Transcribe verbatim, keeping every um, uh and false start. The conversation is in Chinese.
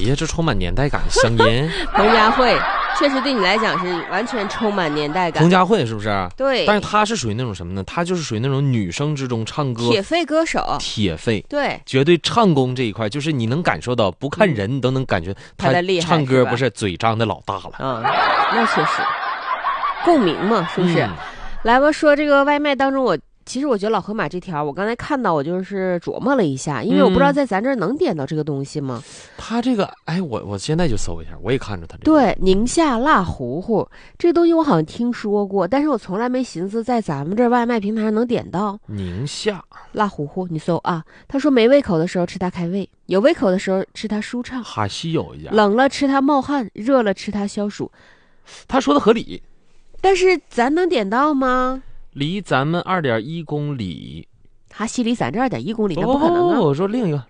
呀，这充满年代感的声音。 彭佳慧确实对你来讲是完全充满年代感。 彭佳慧是不是？ 对， 但是她是属于那种什么呢？她就是属于那种女生之中唱歌铁肺歌手， 铁肺。 对， 绝对唱功这一块，就是你能感受到，不看人你都能感觉她的厉害。 唱歌不是嘴张的老大了啊、嗯，那确实共鸣嘛，是不是？嗯、来吧，说这个外卖当中我。其实我觉得老河马这条，我刚才看到，我就是琢磨了一下，因为我不知道在咱这儿能点到这个东西吗？ 嗯、他这个，哎，我我现在就搜一下，我也看着他这个。 对，宁夏辣糊糊这个东西我好像听说过，但是我从来没寻思在咱们这外卖平台上能点到。 宁夏辣糊糊，你搜啊。他说没胃口的时候吃它开胃，有稀口的时候吃它舒畅， 哈稀有一点。 冷了吃它冒汗，热了吃它消暑。 他说的合理， 但是咱能点到吗？ 离咱们二点一公里， 哈西离咱这二点一公里，那不可能啊！ 我说另一个